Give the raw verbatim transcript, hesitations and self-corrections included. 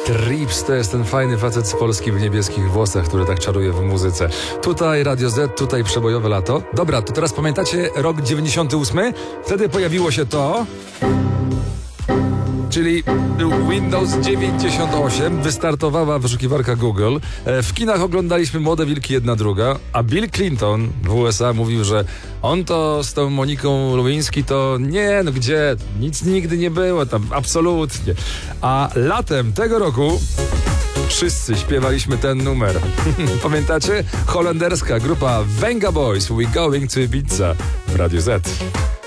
Trips to jest ten fajny facet z Polski w niebieskich włosach, który tak czaruje w muzyce. Tutaj Radio Z, tutaj przebojowe lato. Dobra, to teraz pamiętacie rok dziewięćdziesiąty ósmy? Wtedy pojawiło się to... Czyli Windows dziewięćdziesiąt osiem, wystartowała wyszukiwarka Google. W kinach oglądaliśmy Młode Wilki jedna druga, a Bill Clinton w U S A mówił, że on to z tą Moniką Lewinsky to nie, no gdzie, nic nigdy nie było tam, absolutnie. A latem tego roku wszyscy śpiewaliśmy ten numer. Pamiętacie? Holenderska grupa Venga Boys, We Going to Ibiza w Radiu Z.